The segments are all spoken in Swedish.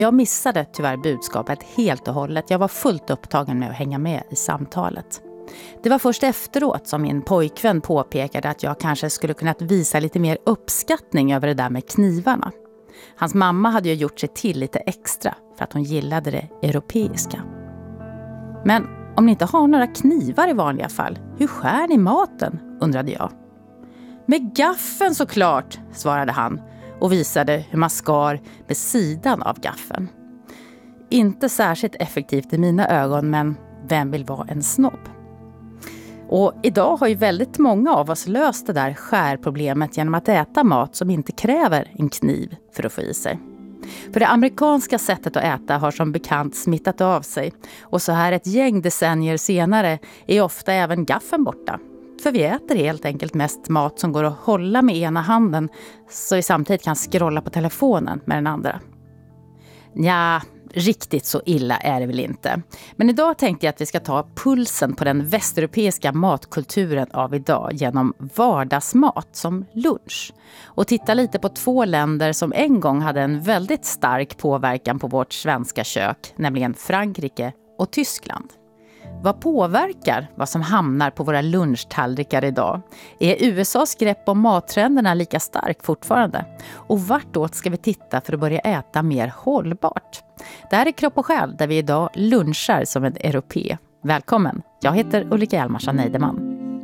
Jag missade tyvärr budskapet helt och hållet. Jag var fullt upptagen med att hänga med i samtalet. Det var först efteråt som min pojkvän påpekade att jag kanske skulle kunna visa lite mer uppskattning över det där med knivarna. Hans mamma hade ju gjort sig till lite extra för att hon gillade det europeiska. Men om ni inte har några knivar i vanliga fall, hur skär ni maten? Undrade jag. Med gaffeln såklart, svarade han och visade hur man skar med sidan av gaffeln. Inte särskilt effektivt i mina ögon, men vem vill vara en snobb? Och idag har ju väldigt många av oss löst det där skärproblemet genom att äta mat som inte kräver en kniv för att få i sig. För det amerikanska sättet att äta har som bekant smittat av sig. Och så här ett gäng decennier senare är ofta även gaffeln borta. För vi äter helt enkelt mest mat som går att hålla med ena handen så vi samtidigt kan scrolla på telefonen med den andra. Ja, riktigt så illa är det väl inte. Men idag tänkte jag att vi ska ta pulsen på den västeuropeiska matkulturen av idag genom vardagsmat som lunch. Och titta lite på 2 länder som en gång hade en väldigt stark påverkan på vårt svenska kök, nämligen Frankrike och Tyskland. Vad påverkar vad som hamnar på våra lunchtallrikar idag? Är USAs grepp om mattrenderna lika stark fortfarande? Och vartåt ska vi titta för att börja äta mer hållbart? Det här är Kropp och själ där vi idag lunchar som en europé. Välkommen, jag heter Ulrika Hjalmarsson Neideman.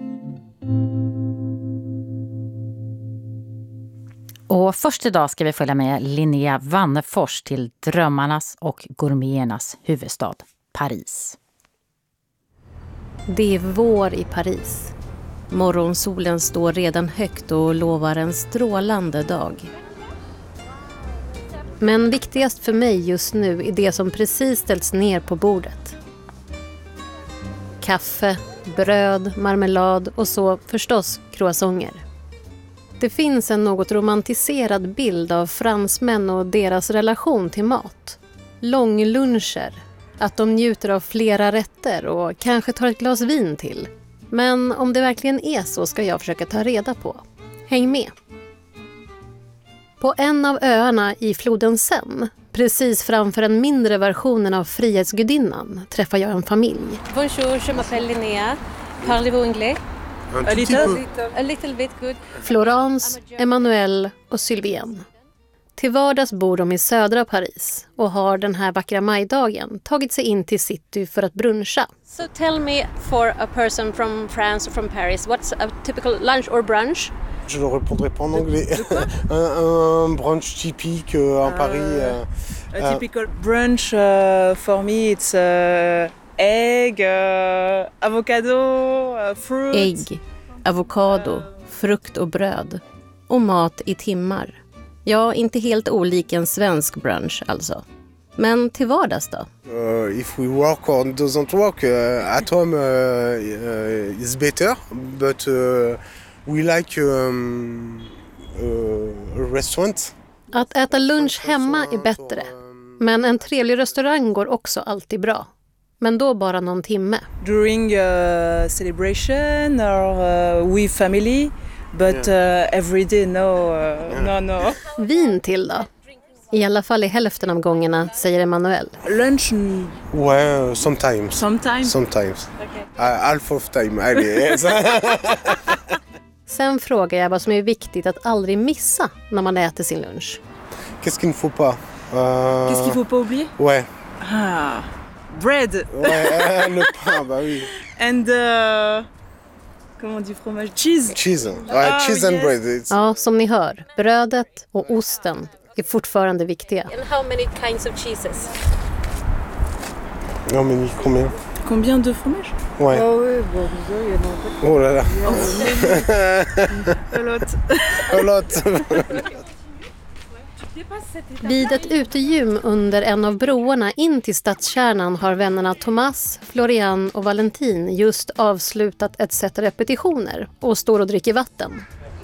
Och först idag ska vi följa med Linnea Wannefors till drömmarnas och gourmeternas huvudstad, Paris. Det är vår i Paris. Morgonsolen står redan högt och lovar en strålande dag. Men viktigast för mig just nu är det som precis ställts ner på bordet. Kaffe, bröd, marmelad och så förstås croissanter. Det finns en något romantiserad bild av fransmän och deras relation till mat. Långluncher. Att de njuter av flera rätter och kanske tar ett glas vin till. Men om det verkligen är så ska jag försöka ta reda på. Häng med! På en av öarna i floden Seine, precis framför den mindre versionen av Frihetsgudinnan, träffar jag en familj. Bonjour, je m'appelle Linnea. Parlez-vous anglais? A little bit good. Florence, Emmanuel och Sylvienne. Till vardags bor de i södra Paris och har den här vackra majdagen tagit sig in till city för att bruncha. So tell me, for a person from France or from Paris, what's a typical lunch or brunch? Je le répondrai pas en anglais. un brunch typique à Paris. A typical brunch for me it's egg, avocado, fruit. Ägg, avokado, frukt och bröd. Och mat i timmar. Ja, inte helt olik en svensk brunch alltså. Men till vardags då? If we work or doesn't work, at home is better. But we like a restaurant. Att äta lunch hemma är bättre. Men en trevlig restaurang går också alltid bra. Men då bara någon timme. During celebration or with family. But every day, no. Vin till då? I alla fall i hälften av gångerna, säger Emmanuel. Lunch? Ouais, sometimes. Sometimes? Sometimes. Okay. Half of time, allez. Sen frågar jag vad som är viktigt att aldrig missa när man äter sin lunch. Qu'est-ce qu'il ne faut pas? Qu'est-ce qu'il faut pas oublier? Ouais. Ah, bread. Ouais, le pain, bah oui. And comment on dit fromage? Cheese. Cheese. Ouais, cheese and yes. bread. Ja, som ni hör, brödet och osten är fortfarande viktiga. And how many kinds of cheeses? Non, mais combien? Combien de fromage? Ouais. Oh oui, bon, il y en a pas. Oh là là. A lot. A lot. Vid ett utegym under en av broarna in till stadskärnan har vännerna Thomas, Florian och Valentin just avslutat ett set repetitioner och står och dricker vatten.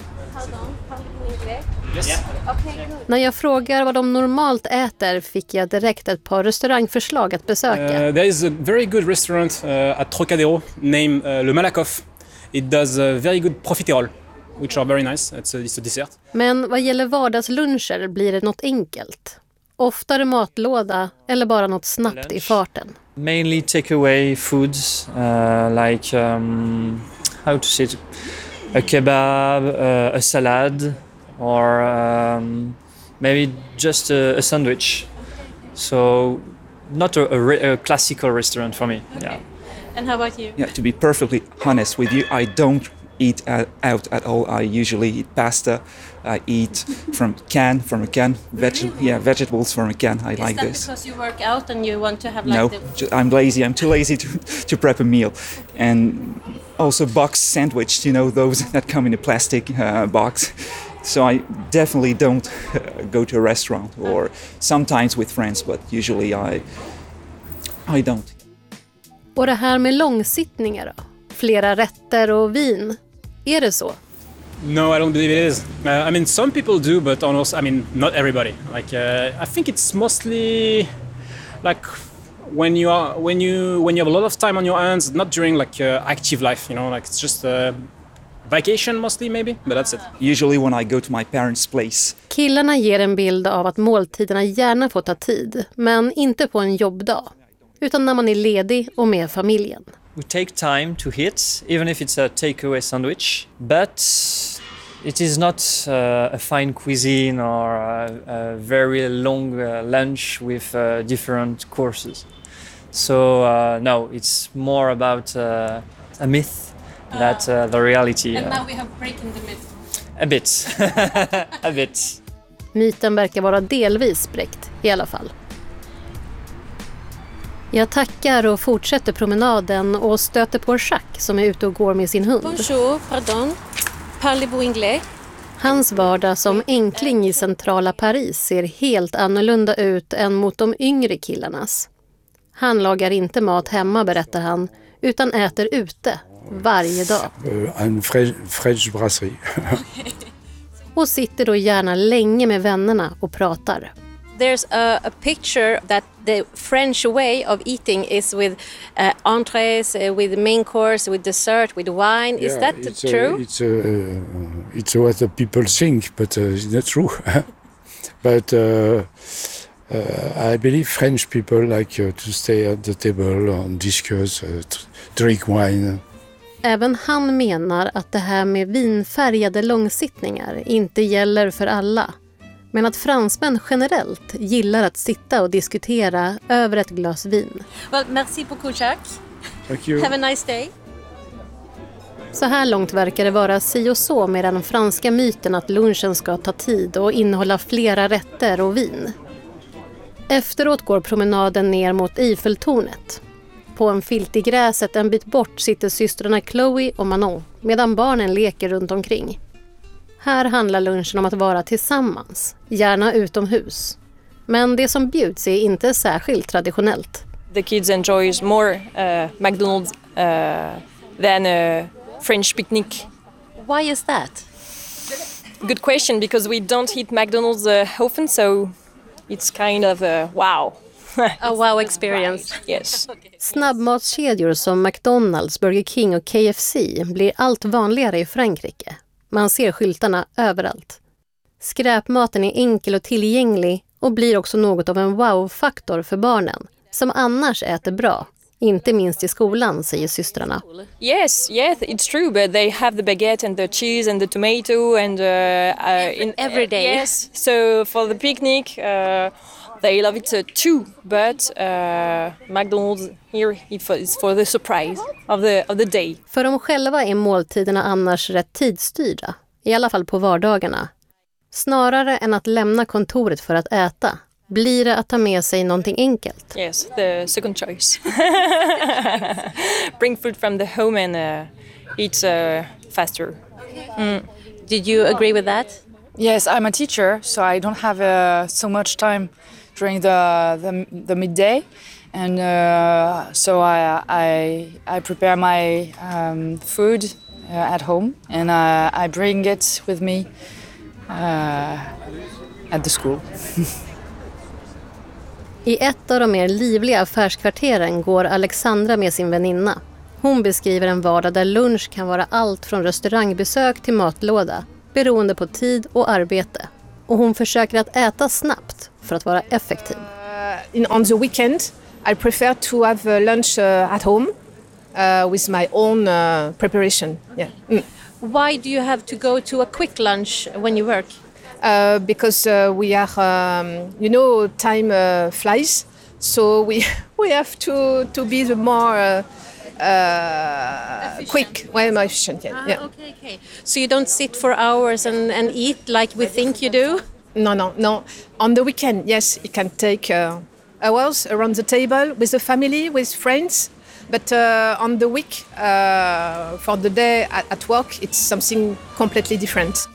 När jag frågar vad de normalt äter fick jag direkt ett par restaurangförslag att besöka. There is a very good restaurant at Trocadero named Le Malakoff. It does very good profiterole, which are very nice. It's a dessert. Men vad gäller vardagsluncher blir det något enkelt. Oftare matlåda eller bara något snabbt i farten. Mainly takeaway foods like how to say it, a kebab, a salad, or maybe just a sandwich. So not a classical restaurant for me. Okay. Yeah. And how about you? Yeah, to be perfectly honest with you, I don't eat out at all. I usually eat pasta. I eat from a can. Vegetables from a can. I like this. Is that because you work out and you want to have No, I'm lazy. I'm too lazy to prep a meal. And also box sandwich, those that come in a plastic box. So I definitely don't go to a restaurant, or sometimes with friends, but usually I don't. Och det här med långsittningar då? Flera rätter och vin. Är det så? No, I don't believe it is. I mean, some people do, but almost, not everybody. Like, I think it's mostly like when you have a lot of time on your hands, not during like active life, like it's just vacation mostly maybe, but that's it. Usually when I go to my parents' place. Killarna ger en bild av att måltiderna gärna får ta tid, men inte på en jobbdag, utan när man är ledig och med familjen. We take time to eat, even if it's a takeaway sandwich, but it is not a fine cuisine or a very long lunch with different courses. So no, it's more about a myth that the reality. And now we have breaking the myth. A bit. A bit. Myten verkar vara delvis spräckt i alla fall. Jag tackar och fortsätter promenaden och stöter på Jacques som är ute och går med sin hund. Bonjour, pardon. Parlez-vous anglais? Hans vardag som enkling i centrala Paris ser helt annorlunda ut än mot de yngre killarnas. Han lagar inte mat hemma, berättar han, utan äter ute varje dag. En French brasserie. Och sitter då gärna länge med vännerna och pratar. There's a picture that the French way of eating is with entrees, with main course, with dessert, with wine. Is that true? It's what the people think, but it's not true. But I believe French people like to stay at the table and discuss, drink wine. Även han menar att det här med vinfärgade långsittningar inte gäller för alla. Men att fransmän generellt gillar att sitta och diskutera över ett glas vin. Well, merci beaucoup, Jacques. Thank you. Have a nice day. Så här långt verkar det vara si och så med den franska myten att lunchen ska ta tid och innehålla flera rätter och vin. Efteråt går promenaden ner mot Eiffeltornet. På en filt i gräset en bit bort sitter systrarna Chloe och Manon medan barnen leker runt omkring. Här handlar lunchen om att vara tillsammans, gärna utomhus. Men det som bjuds är inte särskilt traditionellt. The kids enjoys more McDonald's than a French picnic. Why is that? Good question, because we don't eat McDonald's often, so it's kind of wow. A wow experience. Yes. Snabbmatskedjor som McDonald's, Burger King och KFC blir allt vanligare i Frankrike. Man ser skyltarna överallt. Skräpmaten är enkel och tillgänglig och blir också något av en wow-faktor för barnen, som annars äter bra. Inte minst i skolan, säger systrarna. Yes, it's true, but they have the baguette and the cheese and the tomato and every day. Yes, so for the picnic, they love it too. But McDonald's here is for the surprise of the day. För dem själva är måltiderna annars rätt tidsstyrda, i alla fall på vardagarna. Snarare än att lämna kontoret för att äta, blir det att ta med sig någonting enkelt. Yes, the second choice. Bring food from the home and eat faster. Did you agree with that? Yes, I'm a teacher, so I don't have so much time during the midday, and so I prepare my food at home, and I bring it with me at the school. I ett av de mer livliga affärskvarteren går Alexandra med sin väninna. Hon beskriver en vardag där lunch kan vara allt från restaurangbesök till matlåda, beroende på tid och arbete. Och hon försöker att äta snabbt för att vara effektiv. On the weekend, I prefer to have lunch at home with my own preparation. Yeah. Why do you have to go to a quick lunch when you work? Because we are, time flies, so we have to be the more quick, more efficient. Yeah. Okay. So you don't sit for hours and eat like we think you do? No. On the weekend, yes, it can take hours around the table with the family, with friends. But on the week, for the day at work, it's something completely different.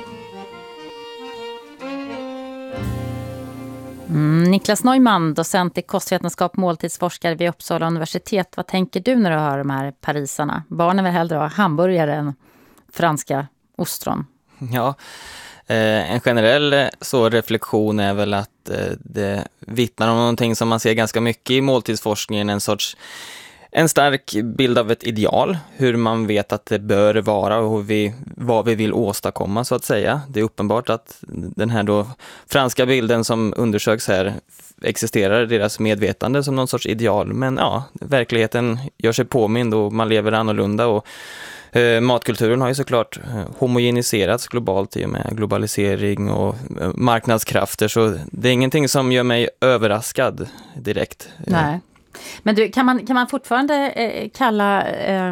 Niklas Neumann, docent i kostvetenskap, måltidsforskare vid Uppsala universitet. Vad tänker du när du hör de här parisarna? Barnen vill hellre ha hamburgare än franska ostron. Ja, en generell reflektion är väl att det vittnar om någonting som man ser ganska mycket i måltidsforskningen, en stark bild av ett ideal, hur man vet att det bör vara och vad vi vill åstadkomma så att säga. Det är uppenbart att den här då franska bilden som undersöks här existerar i deras medvetande som någon sorts ideal. Men ja, verkligheten gör sig påmind och man lever annorlunda och matkulturen har ju såklart homogeniserats globalt i och med globalisering och marknadskrafter, så det är ingenting som gör mig överraskad direkt. Nej. Men kan man fortfarande kalla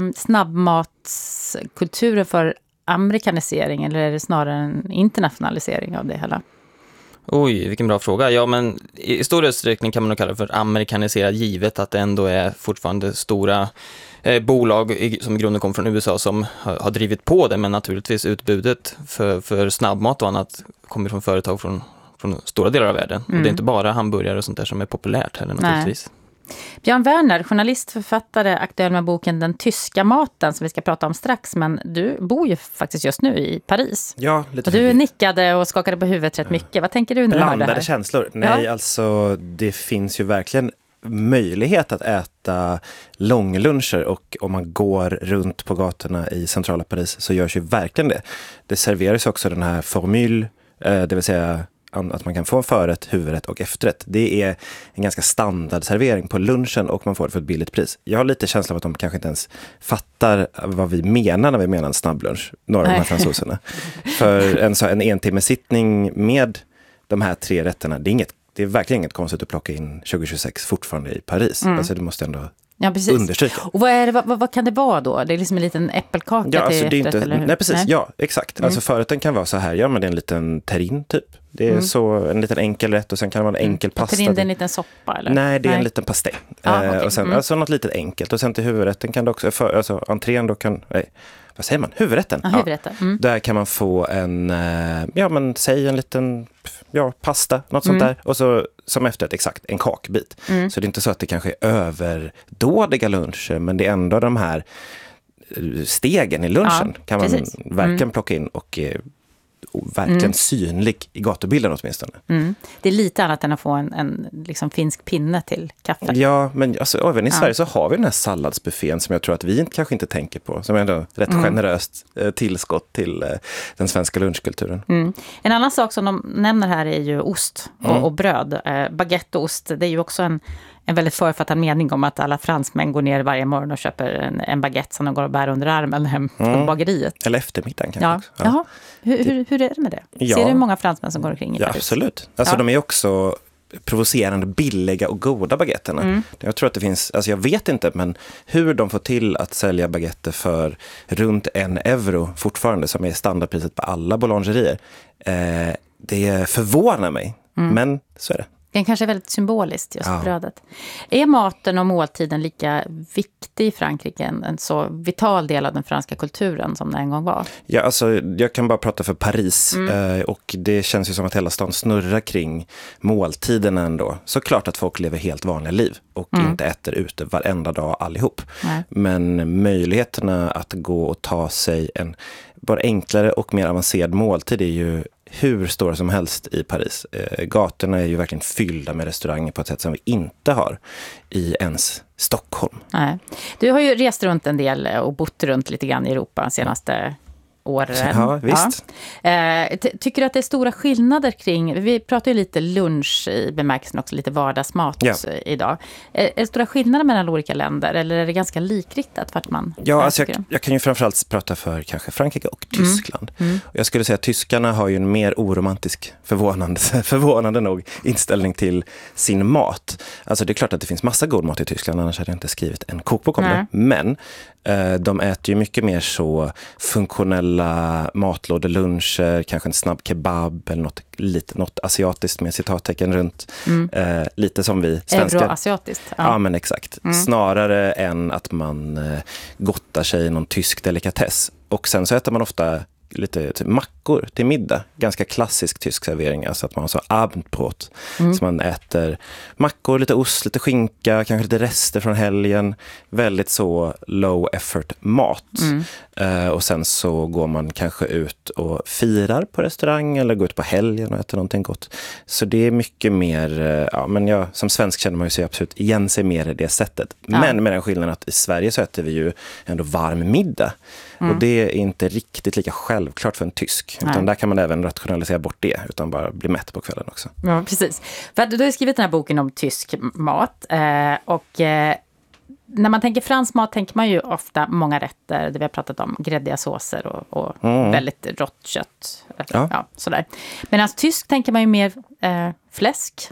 snabbmatskulturen för amerikanisering, eller är det snarare en internationalisering av det hela? Oj, vilken bra fråga. Ja, men i stor utsträckning kan man nog kalla det för amerikaniserad, givet att det ändå är fortfarande stora bolag som i grunden kommer från USA som har drivit på det, men naturligtvis utbudet för snabbmat och annat kommer från företag från stora delar av världen. Och det är inte bara hamburgare och sånt där som är populärt heller naturligtvis. Nej. Björn Werner, journalist, författare, aktuell med boken Den tyska maten som vi ska prata om strax, men du bor ju faktiskt just nu i Paris. Ja, lite. Och du nickade och skakade på huvudet rätt mycket. Vad tänker du när du hör det här? Blandade känslor. Nej, alltså det finns ju verkligen möjlighet att äta långluncher, och om man går runt på gatorna i centrala Paris så görs ju verkligen det. Det serveras också den här formule, det vill säga att man kan få en förrätt, huvudrätt och efterrätt. Det är en ganska standardservering på lunchen och man får det för ett billigt pris. Jag har lite känsla av att de kanske inte ens fattar vad vi menar när vi menar en snabblunch, några av de här fransoserna. För en entimmesittning med de här 3 rätterna, det är verkligen inget konstigt att plocka in 2026 fortfarande i Paris. Alltså det måste ändå understryka. Och vad kan det vara då? Det är liksom en liten äppelkaka till alltså det är inte, eller hur? nej, precis. Nej. Ja, exakt. Alltså förrätten kan vara så här, ja, men det är en liten terrine typ. Det är så en liten enkel rätt och sen kan det vara en enkel pasta. Terrine, det är en liten soppa eller? Nej, det är en liten pasté. Och sen alltså något litet enkelt, och sen till huvudrätten kan det också, alltså entrén då kan, vad säger man? Huvudrätten. Ja, huvudrätten. Där kan man få säg en liten pasta, något sånt där. Och så som efterrätt exakt en kakbit. Så det är inte så att det kanske är överdådiga luncher, men det är ändå de här stegen i lunchen kan man verkligen plocka in och verkligen synlig i gatubilden åtminstone. Det är lite annat än att få en liksom finsk pinne till kaffe. Ja, men alltså, även i Sverige så har vi den här salladsbuffén som jag tror att vi kanske inte tänker på, som är ändå rätt generöst tillskott till den svenska lunchkulturen. En annan sak som de nämner här är ju ost och bröd. Baguette och ost, det är ju också en väldigt författad mening om att alla fransmän går ner varje morgon och köper en baguette som de går och bär under armen hem från bageriet. Eller eftermiddagen kanske också. Ja. Jaha. Hur är det med det? Ja. Ser du många fransmän som går omkring i Paris? Ja, absolut. Alltså de är också provocerande billiga och goda baguetterna. Jag tror att det finns, alltså jag vet inte, men hur de får till att sälja baguetter för runt 1 euro fortfarande, som är standardpriset på alla boulangerier, det förvånar mig. Men så är det. Den kanske är väldigt symboliskt, just brödet. Är maten och måltiden lika viktig i Frankrike, en så vital del av den franska kulturen som det en gång var? Ja, alltså jag kan bara prata för Paris och det känns ju som att hela stan snurrar kring måltiden ändå. Så klart att folk lever helt vanliga liv och inte äter ute varenda dag allihop. Men möjligheterna att gå och ta sig en bara enklare och mer avancerad måltid är ju hur stora som helst i Paris. Gatorna är ju verkligen fyllda med restauranger på ett sätt som vi inte har i ens Stockholm. Nej. Du har ju rest runt en del och bott runt lite grann i Europa de senaste åren. Ja, visst. Ja. Tycker du att det är stora skillnader kring, vi pratar ju lite lunch i bemärkelsen också, lite vardagsmat idag. Är det stora skillnader mellan olika länder eller är det ganska likriktat för att man... Ja, alltså jag kan ju framförallt prata för kanske Frankrike och Tyskland. Och jag skulle säga att tyskarna har ju en mer oromantisk, förvånande nog, inställning till sin mat. Alltså det är klart att det finns massa god mat i Tyskland, annars hade jag inte skrivit en kokbok om det. Men de äter ju mycket mer så funktionella matlådeluncher, kanske en snabb kebab eller något asiatiskt med citattecken runt. Lite som vi svenskar. Euroasiatiskt. Ja, men exakt. Snarare än att man gottar sig i någon tysk delikatess. Och sen så äter man ofta lite mackor till middag. Ganska klassisk tysk servering. Alltså att man har så Abendbrot. Så man äter mackor, lite ost, lite skinka, kanske lite rester från helgen. Väldigt så low effort mat. Och sen så går man kanske ut och firar på restaurang eller går ut på helgen och äter någonting gott. Så det är mycket mer, men jag som svensk känner man ju sig absolut igen sig mer i det sättet. Men med den skillnaden att i Sverige så äter vi ju ändå varm middag. Och det är inte riktigt lika självklart för en tysk. Utan där kan man även rationalisera bort det utan bara bli mätt på kvällen också. Ja, precis. För du har skrivit den här boken om tysk mat när man tänker fransk mat tänker man ju ofta många rätter, det vi har pratat om, gräddiga såser och väldigt rått kött. Ja, sådär. Medan tysk tänker man ju mer fläsk,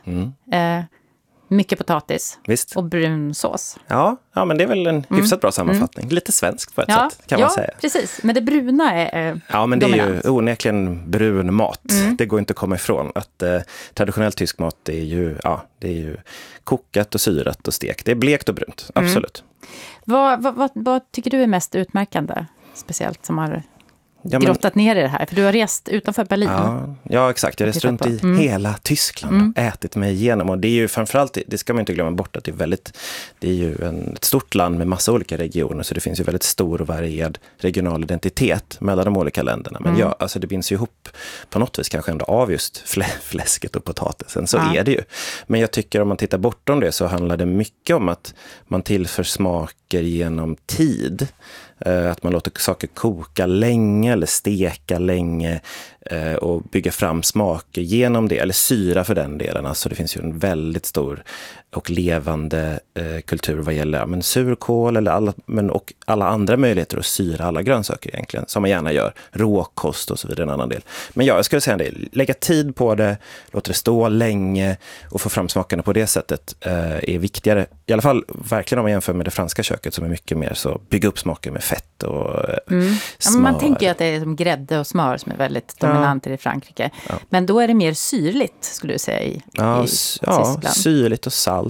mycket potatis och brun sås. Ja, men det är väl en hyfsat bra sammanfattning. Lite svenskt på ett sätt kan man säga. Ja, precis. Men det bruna är Ja, men det dominant. är ju onekligen brun mat. Det går inte att komma ifrån. Att traditionell tysk mat det är ju kokat och syrat och stekt. Det är blekt och brunt, absolut. Vad tycker du är mest utmärkande? Speciellt som har grottat ner i det här. För du har rest utanför Berlin. Ja, exakt. Jag har rest runt i hela Tyskland och ätit mig igenom. Och det är ju framförallt, det ska man inte glömma bort, att det är ju ett stort land med massa olika regioner. Så det finns ju väldigt stor och varierad regional identitet mellan de olika länderna. Men alltså det binds ju ihop på något vis kanske ändå av just fläsket och potatisen. Så är det ju. Men jag tycker om man tittar bortom det så handlar det mycket om att man tillför smaker genom tid. Att man låter saker koka länge eller steka länge och bygga fram smaker genom det, eller syra för den delen. Alltså det finns ju en väldigt stor och levande kultur vad gäller surkål eller alla andra möjligheter att syra alla grönsaker egentligen, som man gärna gör. Råkost och så vidare en annan del. Men jag skulle säga det, lägga tid på det, låta det stå länge och få fram smakerna på det sättet är viktigare. I alla fall verkligen om man jämför med det franska köket som är mycket mer så bygga upp smaker med fett och smör. Man tänker ju att det är som grädde och smör som är väldigt dominant i Frankrike. Men då är det mer syrligt skulle du säga i Tyskland. Syrligt och salt.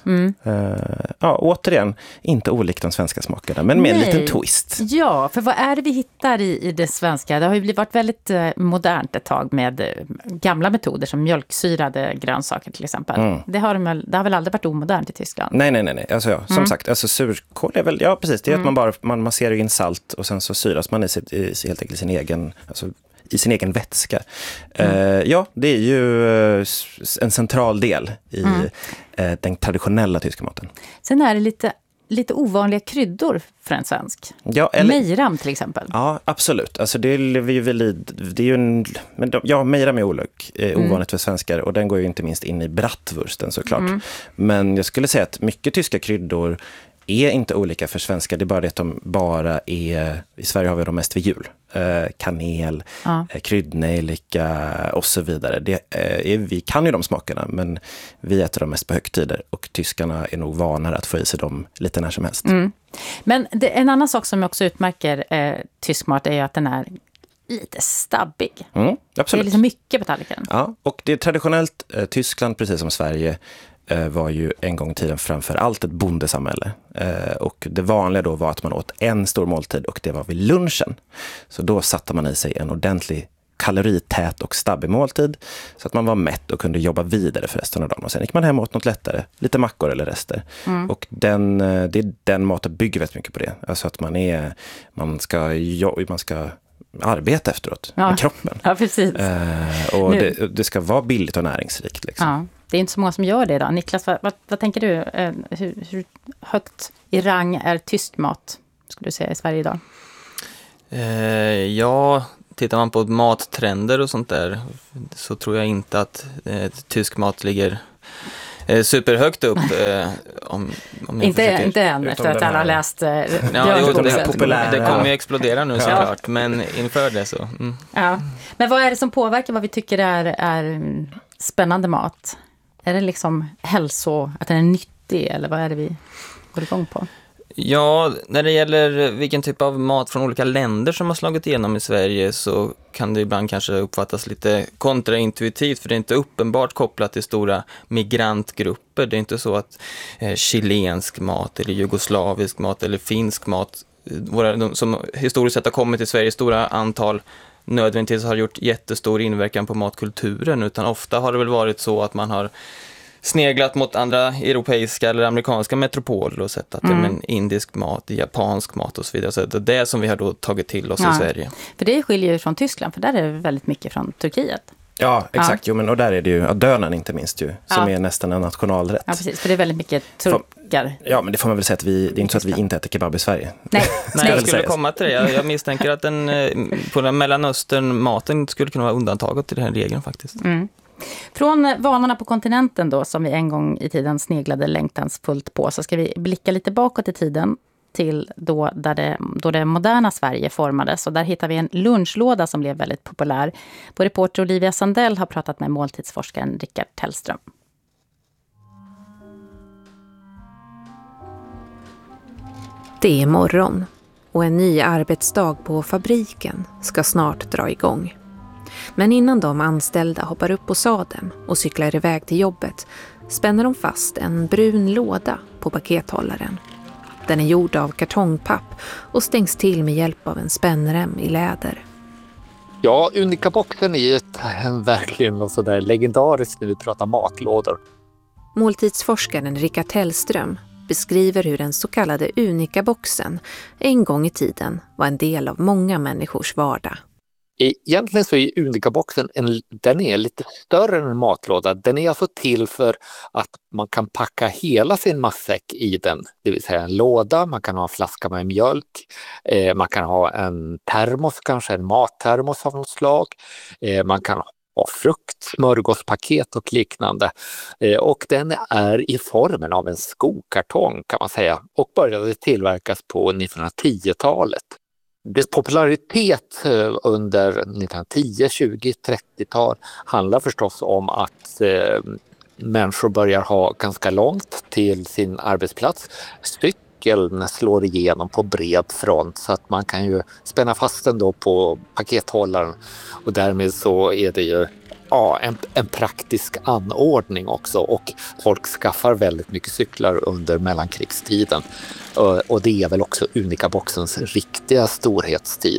Återigen, inte olikt de svenska smakerna, men med en liten twist. Ja, för vad är det vi hittar i det svenska? Det har ju varit väldigt modernt ett tag med gamla metoder som mjölksyrade grönsaker till exempel. Det har väl aldrig varit omodernt i Tyskland? Nej. Alltså, som sagt, surkål är väl, precis, det är att man masserar in salt och sen så syras man helt enkelt i sin egen vätska. Det är ju en central del i den traditionella tyska maten. Sen är det lite ovanliga kryddor för en svensk. Mejram till exempel. Ja, absolut. Alltså det är ju mejram är ovanligt för svenskar och den går ju inte minst in i bratwursten såklart. Men jag skulle säga att mycket tyska kryddor är inte olika för svenskar. Det är bara det att de bara är... I Sverige har vi de mest vid jul. Kanel, kryddnejlika och så vidare. Vi kan ju de smakerna, men vi äter dem mest på högtider. Och tyskarna är nog vanare att få i sig dem lite när som helst. Men en annan sak som också utmärker tysk mat är ju att den är lite stabbig. Absolut. Det är liksom mycket på tallriken. Ja, och det är traditionellt Tyskland, precis som Sverige, var ju en gång i tiden framför allt ett bondesamhälle. Och det vanliga då var att man åt en stor måltid och det var vid lunchen. Så då satte man i sig en ordentlig kalorität och stabbig måltid så att man var mätt och kunde jobba vidare för resten av dagen. Och sen gick man hem och åt något lättare, lite mackor eller rester. Och det är den maten bygger väldigt mycket på det. Alltså att man ska arbeta efteråt med kroppen. Ja, precis. Och det ska vara billigt och näringsrikt. Liksom. Ja, det är inte så många som gör det idag. Niklas, vad tänker du? Hur högt i rang är tysk mat, skulle du säga, i Sverige idag? Ja, tittar man på mattrender och sånt där så tror jag inte att tysk mat ligger superhögt upp. Om inte än, efter att alla har läst det kommer ju explodera nu såklart, men inför det så. Ja. Men vad är det som påverkar vad vi tycker är spännande mat? Är det liksom att den är nyttig, eller vad är det vi går igång på? Ja, när det gäller vilken typ av mat från olika länder som har slagit igenom i Sverige så kan det ibland kanske uppfattas lite kontraintuitivt, för det är inte uppenbart kopplat till stora migrantgrupper. Det är inte så att chilensk mat eller jugoslavisk mat eller finsk mat, som historiskt sett har kommit till Sverige, stora antal nödvändigtvis har gjort jättestor inverkan på matkulturen, utan ofta har det väl varit så att man har sneglat mot andra europeiska eller amerikanska metropoler och sett att men indisk mat, japansk mat och så vidare. Så det är det som vi har då tagit till oss i Sverige. För det skiljer ju från Tyskland, för där är det väldigt mycket från Turkiet. Ja, exakt. Jo, men och där är det ju dönen inte minst ju, som är nästan en nationalrätt. Ja, precis. För det är väldigt mycket turkar. Ja, men det får man väl säga att det är inte så att vi inte äter kebab i Sverige. Nej, jag skulle komma till det. Jag misstänker att på den Mellanöstern-maten skulle kunna vara undantaget till den här regeln faktiskt. Från vanorna på kontinenten då, som vi en gång i tiden sneglade längtansfullt på, så ska vi blicka lite bakåt i tiden till då det moderna Sverige formades. Och där hittar vi en lunchlåda som blev väldigt populär. Vår reporter Olivia Sandell har pratat med måltidsforskaren Rickard Tellström. Det är morgon och en ny arbetsdag på fabriken ska snart dra igång. Men innan de anställda hoppar upp på sadeln och cyklar iväg till jobbet spänner de fast en brun låda på pakethållaren. Den är gjord av kartongpapp och stängs till med hjälp av en spännrem i läder. Ja, Unica-boxen är ju verkligen något sådär legendariskt när vi pratar matlådor. Måltidsforskaren Rickard Tellström beskriver hur den så kallade Unica-boxen en gång i tiden var en del av många människors vardag. Egentligen så är Unica-boxen den är lite större än en matlåda. Den är alltså till för att man kan packa hela sin matsäck i den. Det vill säga en låda, man kan ha en flaska med mjölk, man kan ha en termos, kanske en mattermos av något slag. Man kan ha frukt, smörgåspaket och liknande. Och den är i formen av en skokartong kan man säga, och började tillverkas på 1910-talet. Dess popularitet under 1910, 20, 30-tal handlar förstås om att människor börjar ha ganska långt till sin arbetsplats. Cykeln slår igenom på bred front så att man kan ju spänna fast den då på pakethållaren, och därmed så är det ju en praktisk anordning också, och folk skaffar väldigt mycket cyklar under mellankrigstiden. Och det är väl också Unica-boxens riktiga storhetstid.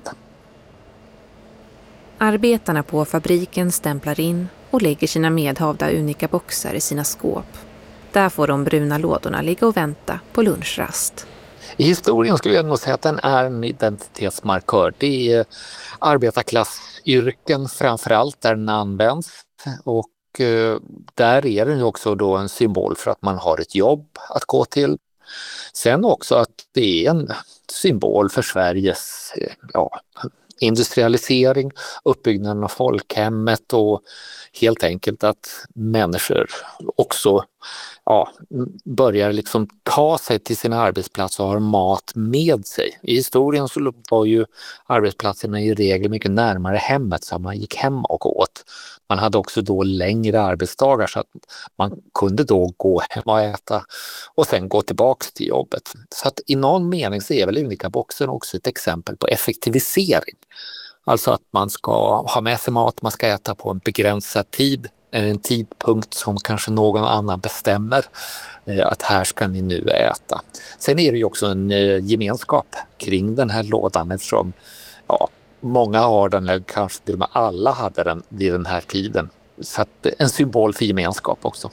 Arbetarna på fabriken stämplar in och lägger sina medhavda Unica-boxar i sina skåp. Där får de bruna lådorna ligga och vänta på lunchrast. I historien skulle jag nog säga att den är en identitetsmarkör. Det är arbetarklassyrken framförallt där den används, och där är den ju också då en symbol för att man har ett jobb att gå till. Sen också att det är en symbol för Sveriges industrialisering, uppbyggnaden av folkhemmet, och helt enkelt att människor också börjar liksom ta sig till sina arbetsplatser och har mat med sig. I historien så var ju arbetsplatserna i regel mycket närmare hemmet, så man gick hem och åt. Man hade också då längre arbetsdagar, så att man kunde då gå hem och äta och sen gå tillbaks till jobbet. Så att i någon mening så är väl Unica-boxen också ett exempel på effektivisering. Alltså att man ska ha med sig mat, man ska äta på en begränsad tid, en tidpunkt som kanske någon annan bestämmer att här ska ni nu äta. Sen är det ju också en gemenskap kring den här lådan, eftersom många har den, eller kanske till och med alla hade den vid den här tiden. Så att en symbol för gemenskap också.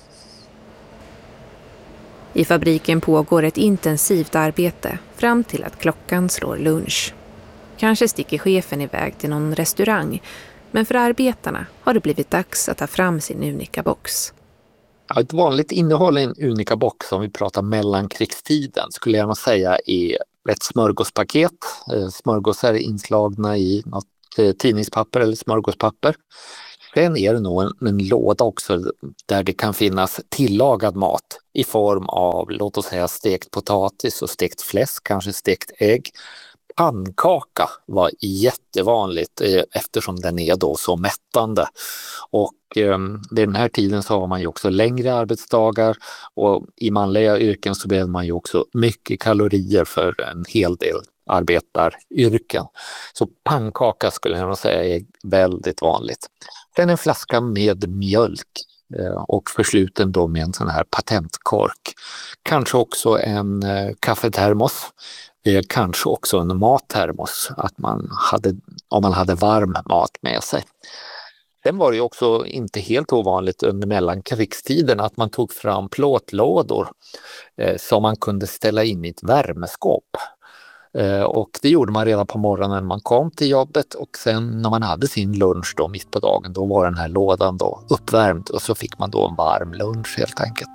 I fabriken pågår ett intensivt arbete fram till att klockan slår lunch. Kanske sticker chefen iväg till någon restaurang, men för arbetarna har det blivit dags att ta fram sin Unica-box. Ja, ett vanligt innehåll i en Unica-box, om vi pratar mellankrigstiden, skulle jag nog säga är ett smörgåspaket. Smörgåsar inslagna i något tidningspapper eller smörgåspapper. Sen är det nog en låda också där det kan finnas tillagad mat i form av, låt oss säga, stekt potatis och stekt fläsk, kanske stekt ägg. Pannkaka var jättevanligt eftersom den är då så mättande. Och vid den här tiden så har man ju också längre arbetsdagar och i manliga yrken så behöver man ju också mycket kalorier för en hel del arbetaryrken. Så pannkaka skulle jag nog säga är väldigt vanligt. Sen en flaska med mjölk och försluten då med en sån här patentkork. Kanske också en kaffetermos. Kanske också en mattermos, att om man hade varm mat med sig. Sen var det ju också inte helt ovanligt under mellankrigstiden att man tog fram plåtlådor som man kunde ställa in i ett värmeskåp. Och det gjorde man redan på morgonen när man kom till jobbet och sen när man hade sin lunch då mitt på dagen, då var den här lådan då uppvärmd och så fick man då en varm lunch helt enkelt.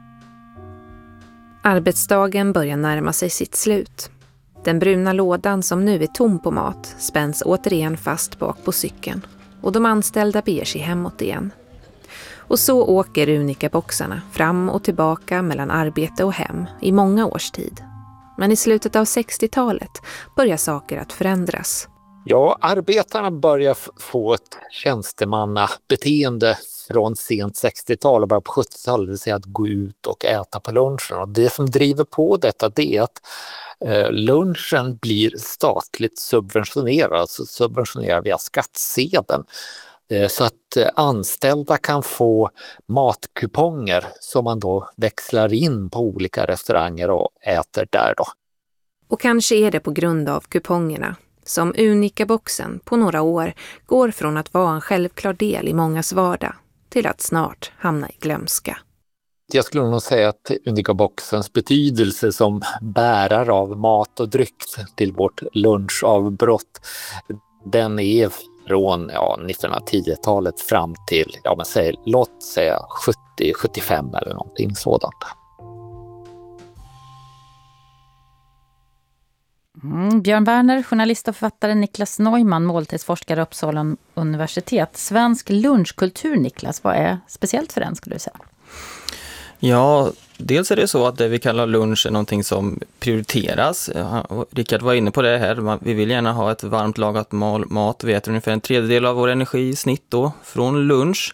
Arbetsdagen börjar närma sig sitt slut. Den bruna lådan som nu är tom på mat spänns återigen fast bak på cykeln och de anställda beger sig hemåt igen. Och så åker Unica-boxarna fram och tillbaka mellan arbete och hem i många års tid. Men i slutet av 60-talet börjar saker att förändras. Ja, arbetarna börjar få ett tjänstemannabeteende från sent 60-tal och början på 70-talet, det vill säga att gå ut och äta på lunchen. Och det som driver på detta det är att lunchen blir statligt subventionerad, alltså subventionerad via skattsedeln. Så att anställda kan få matkuponger som man då växlar in på olika restauranger och äter där då. Och kanske är det på grund av kupongerna som Unica-boxen på några år går från att vara en självklar del i mångas vardag till att snart hamna i glömska. Jag skulle nog säga att Unica-boxens betydelse som bärare av mat och dryck till vårt lunchavbrott, den är från 1910-talet fram till, låt säga 70-75 eller någonting sådant. Björn Werner, journalist och författare, Niklas Neumann, måltidsforskare Uppsala universitet. Svensk lunchkultur, Niklas, vad är speciellt för den skulle du säga? Ja, dels är det så att det vi kallar lunch är någonting som prioriteras. Rickard var inne på det här. Vi vill gärna ha ett varmt lagat mat. Vi äter ungefär en tredjedel av vår energi i snitt då, från lunch.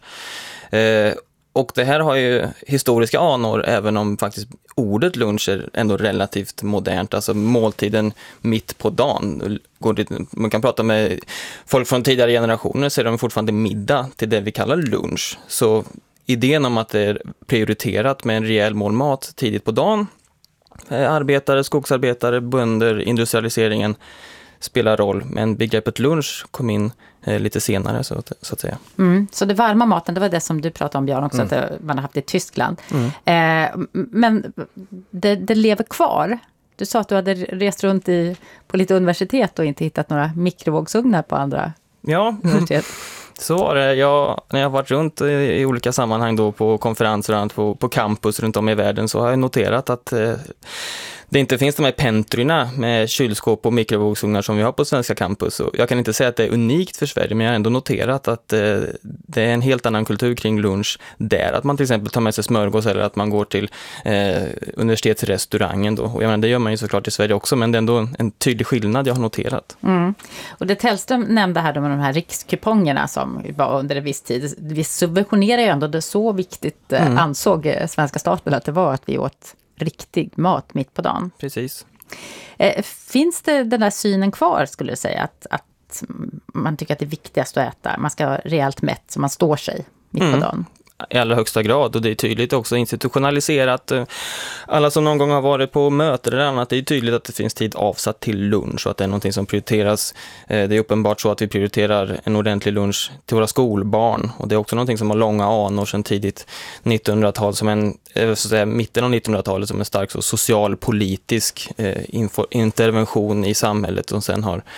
Och det här har ju historiska anor, även om faktiskt ordet lunch är ändå relativt modernt. Alltså måltiden mitt på dagen. Man kan prata med folk från tidigare generationer så är de fortfarande middag till det vi kallar lunch. Så idén om att det är prioriterat med en rejäl mål mat tidigt på dagen. Arbetare, skogsarbetare, bönder, industrialiseringen spelar roll. Men begreppet lunch kom in lite senare så att säga. Så det varma maten, det var det som du pratade om, Björn, också, att man har haft det i Tyskland. Men det lever kvar. Du sa att du hade rest runt på lite universitet och inte hittat några mikrovågsugnar på andra universitet. Så var det. När jag har varit runt i olika sammanhang då på konferenser på campus runt om i världen så har jag noterat att det inte finns de här pentryna med kylskåp och mikrovågsugnar som vi har på svenska campus. Och jag kan inte säga att det är unikt för Sverige, men jag har ändå noterat att det är en helt annan kultur kring lunch där. Att man till exempel tar med sig smörgås eller att man går till universitetsrestaurangen då. Och det gör man ju såklart i Sverige också, men det är ändå en tydlig skillnad jag har noterat. Och det Tellström nämnde här med de här rikskupongerna som var under en viss tid. Vi subventionerar ju ändå, det så viktigt ansåg svenska staten att det var att vi åt riktig mat mitt på dagen. Precis. Finns det den där synen kvar, skulle du säga, att man tycker att det är viktigast att äta? Man ska ha rejält mätt så man står sig mitt på dagen. I allra högsta grad, och det är tydligt också institutionaliserat. Alla som någon gång har varit på möten eller annat, det är tydligt att det finns tid avsatt till lunch och att det är någonting som prioriteras. Det är uppenbart så att vi prioriterar en ordentlig lunch till våra skolbarn, och det är också någonting som har långa anor sedan tidigt 1900-tal, som mitten av 1900-talet, som en stark socialpolitisk intervention i samhället, och sen har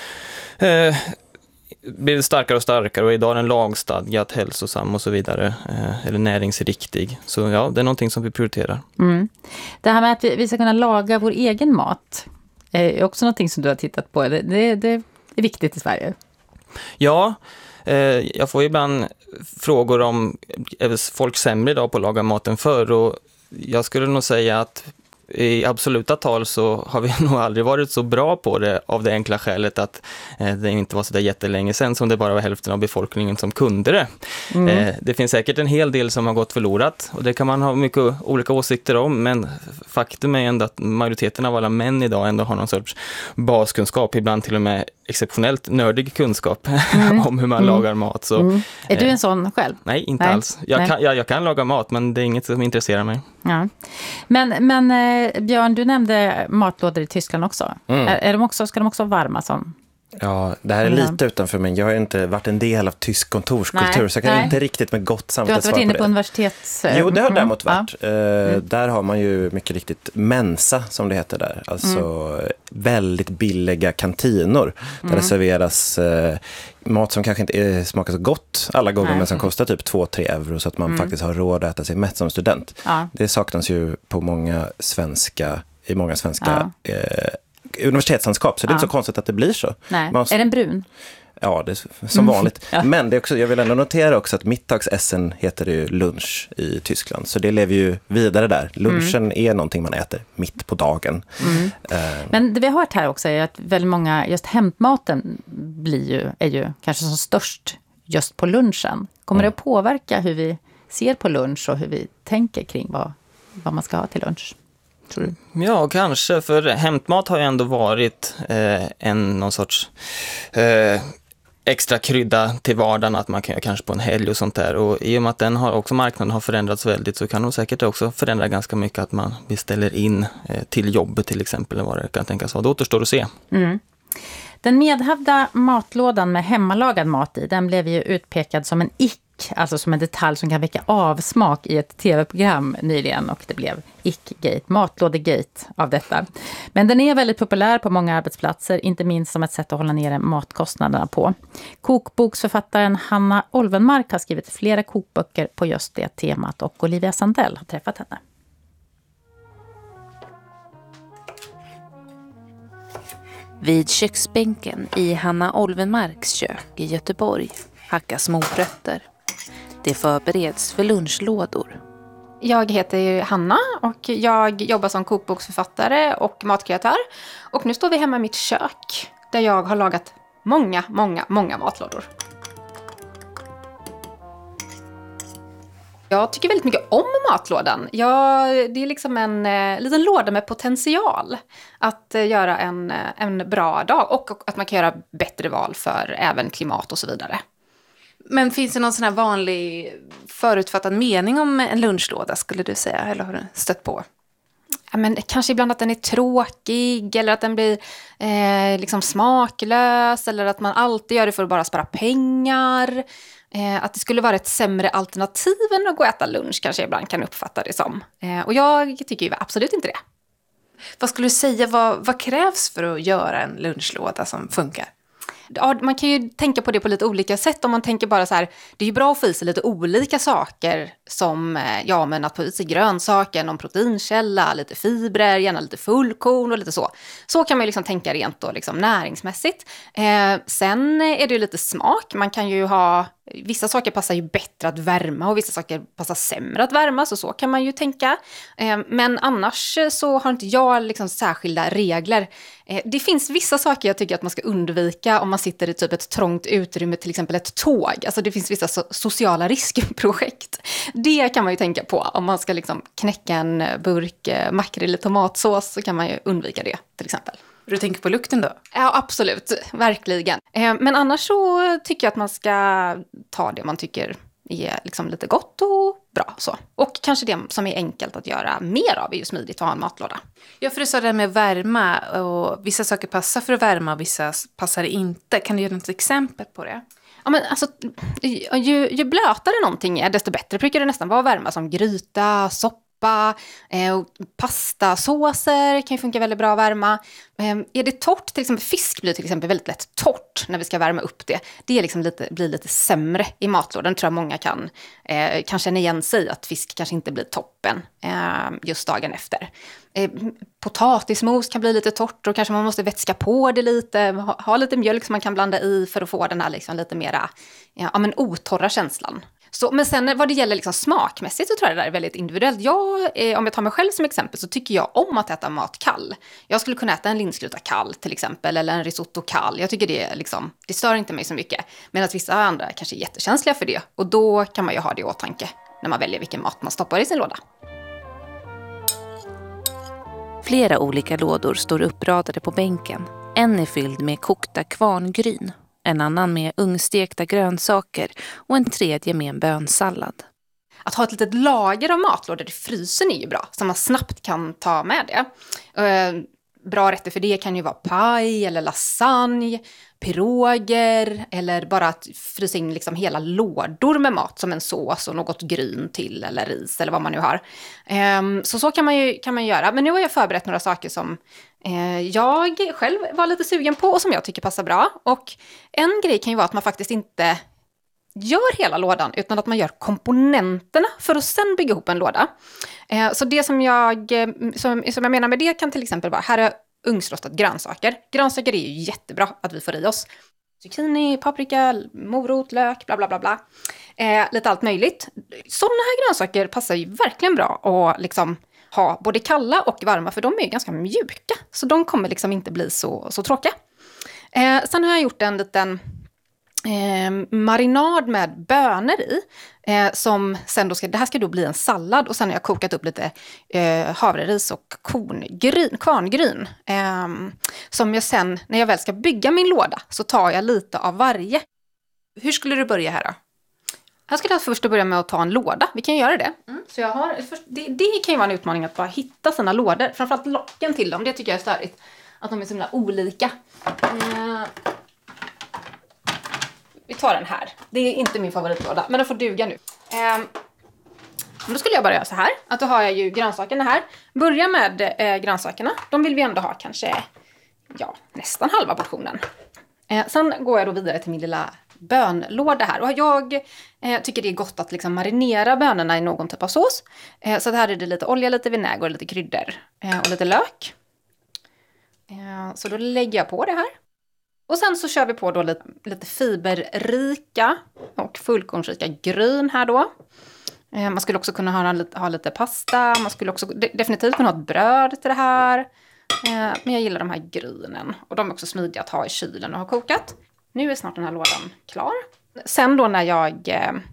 blir starkare och starkare, och idag är den lagstadgat, hälsosam och så vidare, eller näringsriktig. Så ja, det är någonting som vi prioriterar. Det här med att vi ska kunna laga vår egen mat, är också någonting som du har tittat på. Det är viktigt i Sverige. Ja, jag får ibland frågor om är folk sämre idag på att laga maten förr, och jag skulle nog säga att i absoluta tal så har vi nog aldrig varit så bra på det, av det enkla skälet att det inte var så där jättelänge sedan som det bara var hälften av befolkningen som kunde det. Det finns säkert en hel del som har gått förlorat, och det kan man ha mycket olika åsikter om, men faktum är ändå att majoriteten av alla män idag ändå har någon sorts baskunskap, ibland till och med exceptionellt nördig kunskap om hur man lagar mat. Så, Är du en sån själv? Nej, inte alls. Jag kan laga mat, men det är inget som intresserar mig. Ja. Men Björn, du nämnde matlådor i Tyskland också. Ska de också vara varma som? Ja, det här är lite utanför mig. Jag har inte varit en del av tysk kontorskultur, så jag kan inte riktigt med gott samvete svara på det. Du har inte varit inne på universitets... Jo, det har däremot varit. Där har man ju mycket riktigt mensa, som det heter där. Alltså väldigt billiga kantinor där det serveras mat som kanske inte smakar så gott alla gånger, men som kostar typ 2-3 euro, så att man faktiskt har råd att äta sig mätt som student. Det saknas ju på många svenska universitetslandskap, så det är inte så konstigt att det blir så. Nej. Är den brun? Ja, det är som vanligt. Men det är också, jag vill ändå notera också att mittagsessen heter det ju lunch i Tyskland. Så det lever ju vidare där. Lunchen är någonting man äter mitt på dagen. Men det vi har hört här också är att väldigt många, just hämtmaten är ju kanske som störst just på lunchen. Kommer det att påverka hur vi ser på lunch och hur vi tänker kring vad man ska ha till lunch? Tror du? Ja, kanske. För hämtmat har ju ändå varit någon sorts extra krydda till vardagen, att man kan göra kanske på en helg och sånt där. Och i och med att marknaden har förändrats väldigt, så kan nog säkert också förändra ganska mycket att man beställer in till jobbet till exempel, eller vad det kan tänkas vara. Det återstår att se. Den medhavda matlådan med hemmalagad mat i, den blev ju utpekad som en alltså som en detalj som kan väcka avsmak i ett tv-program nyligen, och det blev ick-gate, matlådegate av detta. Men den är väldigt populär på många arbetsplatser, inte minst som ett sätt att hålla nere matkostnaderna på. Kokboksförfattaren Hanna Olvenmark har skrivit flera kokböcker på just det temat, och Olivia Sandell har träffat henne. Vid köksbänken i Hanna Olvenmarks kök i Göteborg hackas morötter. Det förbereds för lunchlådor. Jag heter ju Hanna och jag jobbar som kokboksförfattare och matkreatör. Och nu står vi hemma i mitt kök där jag har lagat många matlådor. Jag tycker väldigt mycket om matlådan. Det är liksom en liten låda med potential att göra en bra dag, och att man kan göra bättre val för även klimat och så vidare. Men finns det någon sån här vanlig förutfattad mening om en lunchlåda, skulle du säga? Eller har du stött på? Ja, men kanske ibland att den är tråkig, eller att den blir liksom smaklös, eller att man alltid gör det för att bara spara pengar. Att det skulle vara ett sämre alternativ än att gå och äta lunch, kanske jag ibland kan uppfatta det som. Och jag tycker ju absolut inte det. Vad skulle du säga, vad krävs för att göra en lunchlåda som funkar? Ja, man kan ju tänka på det på lite olika sätt. Om man tänker bara så här, det är ju bra att få i sig lite olika saker som, men att få i sig grönsaker, någon proteinkälla, lite fibrer, gärna lite fullkorn och lite så. Så kan man ju liksom tänka rent då, liksom näringsmässigt. Sen är det ju lite smak. Man kan ju ha, vissa saker passar ju bättre att värma och vissa saker passar sämre att värma, så kan man ju tänka. Men annars så har inte jag liksom särskilda regler. Det finns vissa saker jag tycker att man ska undvika om man sitter i typ ett trångt utrymme, till exempel ett tåg. Alltså det finns vissa sociala riskprojekt. Det kan man ju tänka på. Om man ska liksom knäcka en burk makrill i tomatsås, så kan man ju undvika det till exempel. Du tänker på lukten då? Ja, absolut. Verkligen. Men annars så tycker jag att man ska ta det man tycker är liksom lite gott och bra. Så. Och kanske det som är enkelt att göra mer av är ju smidigt att ha en matlåda. Ja, för du sa det med värma, och vissa saker passar för att värma och vissa passar inte. Kan du ge något exempel på det? Ja, men alltså, ju blötare någonting är, desto bättre brukar det nästan vara att värma, som gryta, soppa, soppa, pastasåser kan ju funka väldigt bra att värma. Är det torrt, till exempel fisk blir till exempel väldigt lätt torrt när vi ska värma upp det. Det är liksom blir lite sämre i matlådan. Tror jag många kan känna igen sig att fisk kanske inte blir toppen just dagen efter. Potatismos kan bli lite torrt och kanske man måste vätska på det lite. Ha lite mjölk som man kan blanda i för att få den här liksom lite mera otorra känslan. Så, men sen vad det gäller liksom smakmässigt så tror jag det där är väldigt individuellt. Om jag tar mig själv som exempel så tycker jag om att äta mat kall. Jag skulle kunna äta en linsgryta kall till exempel eller en risotto kall. Jag tycker det stör inte mig så mycket. Medan vissa andra kanske är jättekänsliga för det. Och då kan man ju ha det i åtanke när man väljer vilken mat man stoppar i sin låda. Flera olika lådor står uppradade på bänken. En är fylld med kokta kvarngryn, en annan med ugnstekta grönsaker och en tredje med en bönsallad. Att ha ett litet lager av matlådor i frysen är ju bra, så man snabbt kan ta med det. Bra rätter för det kan ju vara paj eller lasagne, piroger eller bara att frysa in liksom hela lådor med mat som en sås och något gryn till eller ris eller vad man nu har. Så kan man göra. Men nu har jag förberett några saker som jag själv var lite sugen på och som jag tycker passar bra. Och en grej kan ju vara att man faktiskt inte gör hela lådan utan att man gör komponenterna för att sen bygga ihop en låda. Så det som jag menar med det kan till exempel vara, här är ugnsrostade grönsaker. Grönsaker är ju jättebra att vi får i oss. Zucchini, paprika, morot, lök, bla bla bla bla. Lite allt möjligt. Sådana här grönsaker passar ju verkligen bra att liksom ha både kalla och varma, för de är ju ganska mjuka. Så de kommer liksom inte bli så tråkiga. Sen har jag gjort en liten marinad med bönor i. Som sen då det här ska då bli en sallad, och sen har jag kokat upp lite havreris och kvarngryn. Som jag sen, när jag väl ska bygga min låda, så tar jag lite av varje. Hur skulle du börja här då? Jag skulle först börja med att ta en låda. Vi kan göra det. Så jag har, det kan ju vara en utmaning att bara hitta sina lådor. Framförallt locken till dem. Det tycker jag är störigt. Att de är så himla olika. Vi tar den här. Det är inte min favoritlåda, men den får duga nu. Då skulle jag bara göra så här. Att då har jag ju grönsakerna här. Börja med grönsakerna. De vill vi ändå ha kanske nästan halva portionen. Sen går jag då vidare till min lilla bönlåda här. Och jag tycker det är gott att liksom marinera bönorna i någon typ av sås. Så här är det lite olja, lite vinäger, lite kryddor och lite lök. Så då lägger jag på det här. Och sen så kör vi på då lite fiberrika och fullkornsrika gryn här då. Man skulle också kunna ha lite pasta. Man skulle också definitivt kunna ha ett bröd till det här. Men jag gillar de här grynen. Och de är också smidiga att ha i kylen och ha kokat. Nu är snart den här lådan klar. Sen då när jag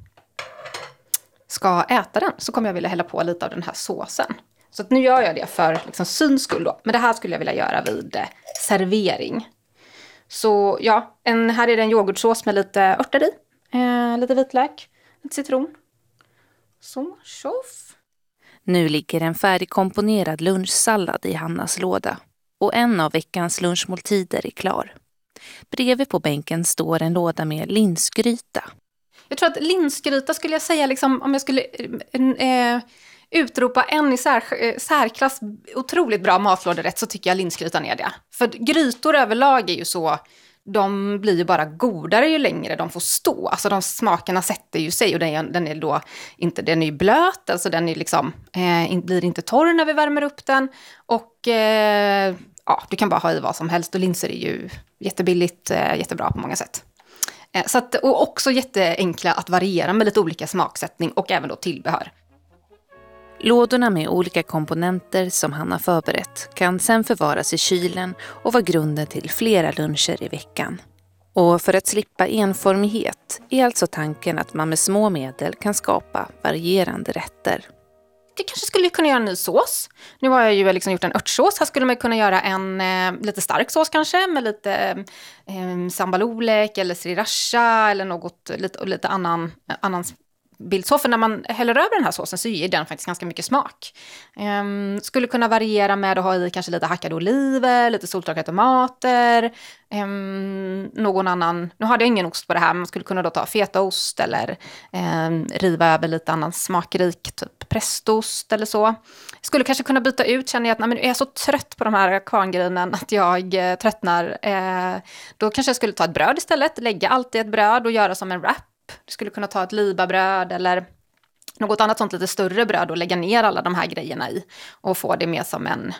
ska äta den så kommer jag vilja hälla på lite av den här såsen. Så att nu gör jag det för liksom syns skull då. Men det här skulle jag vilja göra vid servering. Så ja, här är det en yoghurtsås med lite örter i. Lite vitlök, lite citron. Så, tjoff. Nu ligger en färdigkomponerad lunchsallad i Hannas låda. Och en av veckans lunchmåltider är klar. Bredvid på bänken står en låda med linsgryta. Jag tror att linsgryta skulle jag säga, liksom, om jag skulle utropa en i särklass otroligt bra matlåderätt, så tycker jag linsgrytan är det. För grytor överlag är ju så, de blir ju bara godare ju längre de får stå. Alltså de smakerna sätter ju sig, och den är då inte, den är ju blöt, alltså den är liksom, blir inte torr när vi värmer upp den. Och du kan bara ha i vad som helst, och linser är ju jättebilligt, jättebra på många sätt. Så att, och också jätteenkla att variera med lite olika smaksättning och även då tillbehör. Lådorna med olika komponenter som han har förberett kan sedan förvaras i kylen och vara grunden till flera luncher i veckan. Och för att slippa enformighet är alltså tanken att man med små medel kan skapa varierande rätter. Jag kanske skulle kunna göra en ny sås. Nu har jag ju liksom gjort en örtsås. Här skulle man kunna göra en lite stark sås kanske. Med lite sambal olek eller sriracha eller något lite annan bild så, för när man häller över den här såsen så ger den faktiskt ganska mycket smak. Skulle kunna variera med att ha i kanske lite hackade oliver, lite soltorkade tomater, någon annan, nu hade jag ingen ost på det här, men man skulle kunna då ta fetaost eller riva över lite annan smakrik, typ prästost eller så. Skulle kanske kunna byta ut, känner jag att jag är så trött på de här kvarngrynen att jag tröttnar. Då kanske jag skulle ta ett bröd istället, lägga allt i ett bröd och göra som en wrap. Du skulle kunna ta ett libabröd eller något annat sånt lite större bröd och lägga ner alla de här grejerna i och få det med som en,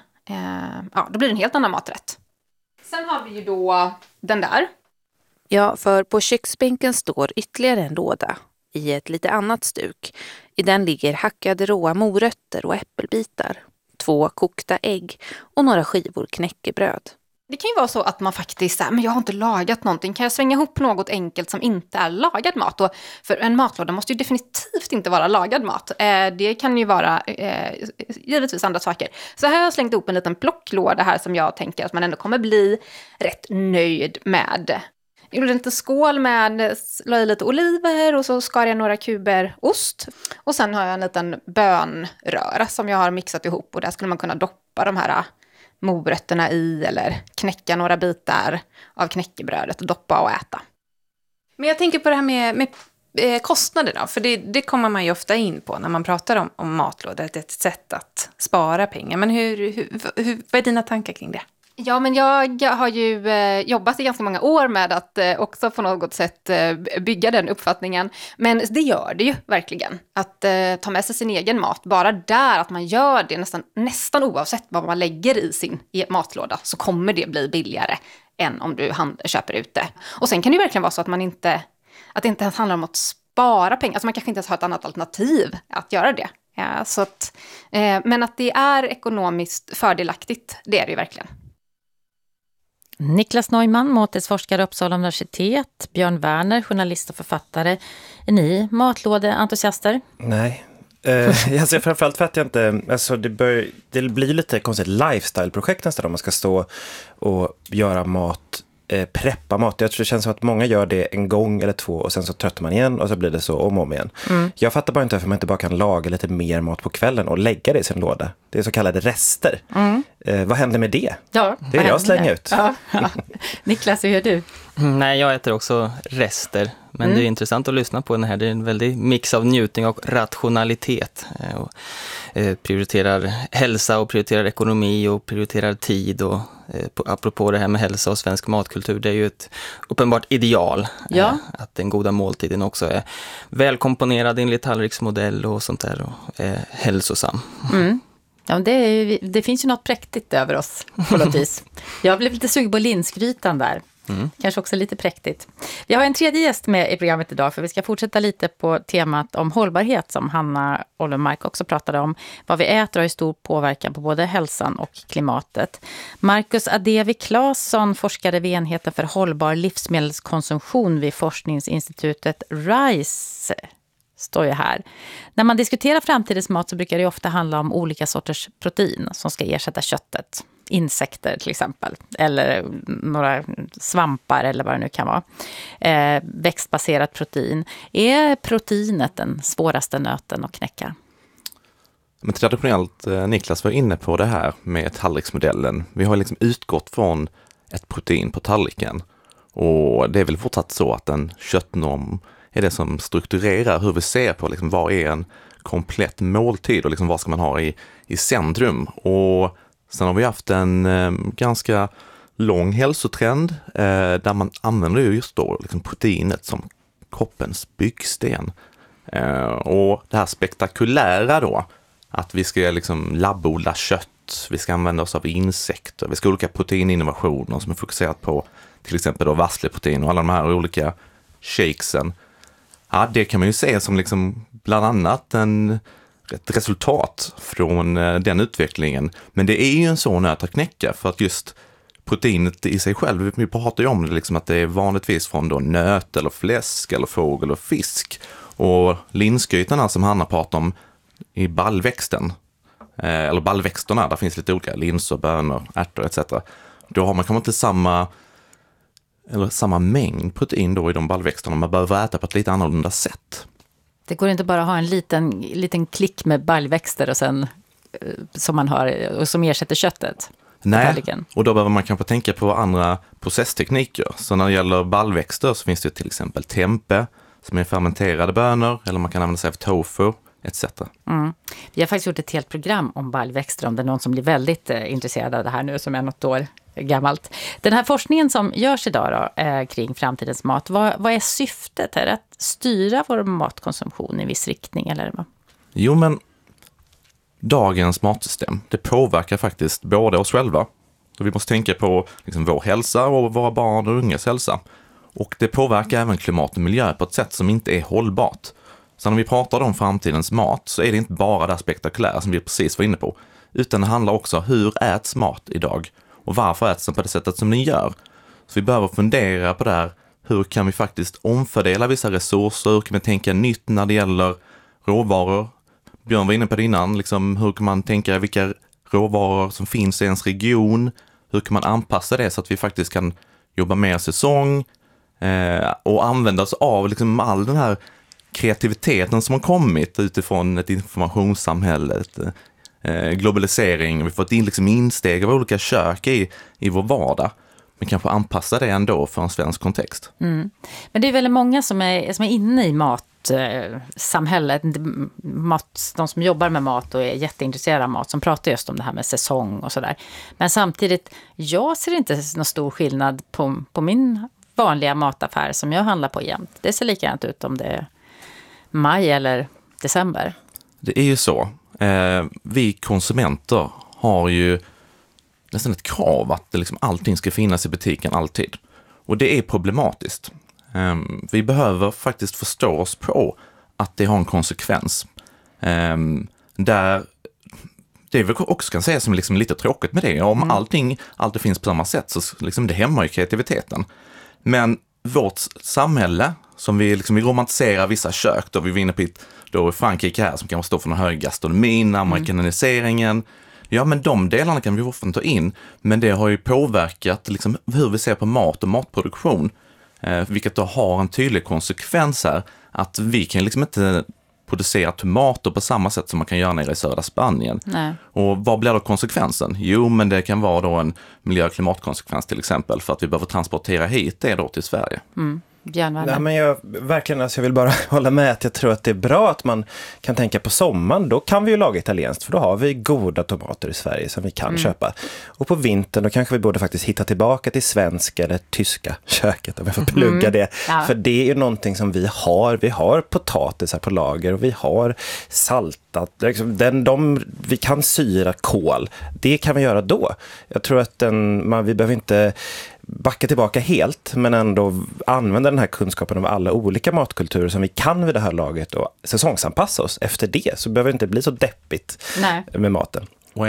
då blir det en helt annan maträtt. Sen har vi ju då den där. Ja, för på köksbänken står ytterligare en låda i ett lite annat stuk. I den ligger hackade råa morötter och äppelbitar, 2 kokta ägg och några skivor knäckebröd. Det kan ju vara så att man faktiskt säger, men jag har inte lagat någonting. Kan jag svänga ihop något enkelt som inte är lagad mat? Och för en matlåda måste ju definitivt inte vara lagad mat. Det kan ju vara givetvis andra saker. Så här har jag slängt ihop en liten plocklåda här som jag tänker att man ändå kommer bli rätt nöjd med. Jag gjorde en liten skål med, la i lite oliver och så skar jag några kuber ost. Och sen har jag en liten bönröra som jag har mixat ihop och där skulle man kunna doppa de här morötterna i eller knäcka några bitar av knäckebrödet och doppa och äta. Men jag tänker på det här med kostnader då, för det kommer man ju ofta in på när man pratar om matlådor, det är ett sätt att spara pengar. Men vad är dina tankar kring det? Ja, men jag har ju jobbat i ganska många år med att också på något sätt bygga den uppfattningen. Men det gör det ju verkligen. Att ta med sig sin egen mat. Bara där att man gör det nästan oavsett vad man lägger i sin matlåda så kommer det bli billigare än om du köper ute. Och sen kan det ju verkligen vara så att att det inte ens handlar om att spara pengar. Alltså man kanske inte ens har ett annat alternativ att göra det. Ja, så att, men att det är ekonomiskt fördelaktigt, det är det ju verkligen. Niklas Neumann, måltidsforskare Uppsala universitet, Björn Werner, journalist och författare. Är ni matlådeentusiaster? Nej. Jag ser framförallt för att jag inte, alltså det blir lite konstigt lifestyle-projekt nästan om man ska stå och göra mat, preppa mat. Jag tror det känns som att många gör det en gång eller 2 och sen så tröttar man igen och så blir det så om igen. Jag fattar bara inte varför man inte bara kan laga lite mer mat på kvällen och lägga det i sin låda. Det är så kallade rester. Vad händer med det? Ja, det är jag slänger ut. Ja. Niklas, hur gör du? Nej, jag äter också rester. Men det är intressant att lyssna på den här. Det är en väldig mix av njutning och rationalitet. Och prioriterar hälsa och prioriterar ekonomi och prioriterar tid. Och apropå det här med hälsa och svensk matkultur, det är ju ett uppenbart ideal. Ja. Att den goda måltiden också är välkomponerad enligt tallriksmodell och sånt där och är hälsosam. Ja, det finns ju något präktigt över oss på något vis. Jag blev lite sugen på linsgrytan där. Kanske också lite präktigt. Vi har en tredje gäst med i programmet idag för vi ska fortsätta lite på temat om hållbarhet som Hanna Ollenmark också pratade om. Vad vi äter har ju stor påverkan på både hälsan och klimatet. Marcus Adevi Claesson, forskare vid enheten för hållbar livsmedelskonsumtion vid forskningsinstitutet RISE, står ju här. När man diskuterar framtidens mat så brukar det ofta handla om olika sorters protein som ska ersätta köttet. Insekter till exempel, eller några svampar eller vad det nu kan vara. Växtbaserat protein. Är proteinet den svåraste nöten att knäcka? Men traditionellt, Niklas var inne på det här med tallriksmodellen. Vi har liksom utgått från ett protein på tallriken. Och det är väl fortsatt så att en köttnorm är det som strukturerar hur vi ser på liksom, vad är en komplett måltid och liksom, vad ska man ha i centrum. Och sen har vi haft en ganska lång hälsotrend där man använder just då liksom, proteinet som kroppens byggsten. Och det här spektakulära då, att vi ska liksom labbodla kött, vi ska använda oss av insekter, vi ska ha olika proteininnovationer som är fokuserat på till exempel då vassleprotein och alla de här olika shakesen. Ja, det kan man ju se som liksom bland annat ett resultat från den utvecklingen. Men det är ju en sån nöt att knäcka för att just proteinet i sig själv, vi pratar ju om det liksom att det är vanligtvis från då nöt eller fläsk eller fågel och fisk. Och linsgrytorna som Hanna pratar om i ballväxten, eller ballväxterna, där finns lite olika linser, bönor, ärtor etc. Då har man kanske inte samma mängd protein då i de ballväxterna. Man behöver äta på ett lite annorlunda sätt. Det går inte bara att ha en liten klick med baljväxter och sen som man har och som ersätter köttet. Nej, och då behöver man kanske tänka på andra processtekniker. Så när det gäller baljväxter så finns det till exempel tempe som är fermenterade bönor, eller man kan använda sig av tofu etc. Vi har faktiskt gjort ett helt program om baljväxter, om det är någon som blir väldigt intresserad av det här nu som är något år gammalt. Den här forskningen som görs idag då, kring framtidens mat, vad är syftet? Är det att styra vår matkonsumtion i viss riktning? Eller vad? Jo, men dagens matsystem, det påverkar faktiskt både oss själva. Så vi måste tänka på liksom vår hälsa och våra barn och ungas hälsa. Och det påverkar även klimat och miljö på ett sätt som inte är hållbart. Så när vi pratar om framtidens mat så är det inte bara det spektakulära som vi precis var inne på. Utan det handlar också om hur äts mat idag och varför äts den på det sättet som den gör. Så vi behöver fundera på det här, hur kan vi faktiskt omfördela vissa resurser, hur kan vi tänka nytt när det gäller råvaror. Björn var inne på det innan, liksom, hur kan man tänka vilka råvaror som finns i ens region, hur kan man anpassa det så att vi faktiskt kan jobba mer säsong och använda oss av liksom all den här kreativiteten som har kommit utifrån ett informationssamhälle, globalisering. Vi har fått in liksom insteg av olika kök i vår vardag. Men kanske anpassa det ändå för en svensk kontext. Men det är väldigt många som är inne i matsamhället. De som jobbar med mat och är jätteintresserade av mat som pratar just om det här med säsong och sådär. Men samtidigt, jag ser inte någon stor skillnad på min vanliga mataffär som jag handlar på jämt. Det ser likadant ut om det är maj eller december. Det är ju så. Vi konsumenter har ju nästan ett krav att liksom allting ska finnas i butiken alltid. Och det är problematiskt. Vi behöver faktiskt förstå oss på att det har en konsekvens. Där det vi också kan säga som liksom lite tråkigt med det. Om allting alltid finns på samma sätt så liksom det hämmar ju kreativiteten. Men vårt samhälle, som vi romantiserar vissa kök, då vi vinner på i Frankrike här som kan stå för den höga gastronomin, amerikaniseringen. Ja, men de delarna kan vi ofta ta in, men det har ju påverkat liksom hur vi ser på mat och matproduktion, vilket då har en tydlig konsekvens här, att vi kan liksom inte producera tomater på samma sätt som man kan göra nere i södra Spanien. Nej. Och vad blir då konsekvensen? Jo, men det kan vara då en miljö- och klimatkonsekvens till exempel, för att vi behöver transportera hit det då till Sverige. Nej, men jag vill bara hålla med att jag tror att det är bra att man kan tänka på sommaren. Då kan vi ju laga italienskt, för då har vi goda tomater i Sverige som vi kan köpa. Och på vintern då kanske vi borde faktiskt hitta tillbaka till svenska eller tyska köket, om jag får plugga det. Ja. För det är ju någonting som vi har. Vi har potatis här på lager och vi har saltat. Vi kan syra kål. Det kan vi göra då. Jag tror att vi behöver inte backa tillbaka helt, men ändå använda den här kunskapen om alla olika matkulturer som vi kan vid det här laget och säsongsanpassa oss efter det, så behöver det inte bli så deppigt med maten. Och